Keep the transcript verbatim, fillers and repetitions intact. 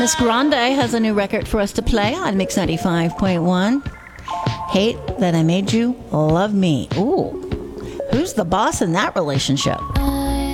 Miss Grande has a new record for us to play on Mix ninety-five point one. Hate That I Made You Love Me. Ooh, who's the boss in that relationship?